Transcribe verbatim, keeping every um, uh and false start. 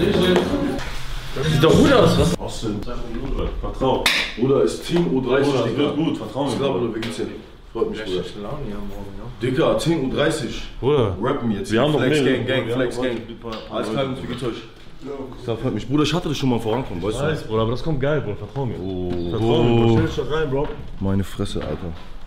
Sieht doch gut aus, was? Austin, vertrau. Bruder, ist Team U dreißig, Bruder, Digga. wird gut, vertrau mir. Ich glaube, Bruder, wie geht's dir? Freut mich, Bruder. Laune hier morgen, ja. Digga, zehn Uhr dreißig. Bruder, Rappen jetzt. wir haben noch Flex mehr. Gang, Gang, Wir Flex haben Gang. noch Alles klar, Jungs, wie geht's euch? Das freut mich. Bruder, ich hatte das schon mal vorankommen, weißt du? Nice, Bruder, aber das kommt geil, Bruder, vertrau mir. Oh, Vertrau mir, Bro. Stell dich doch rein, Bro. Meine Fresse, Alter.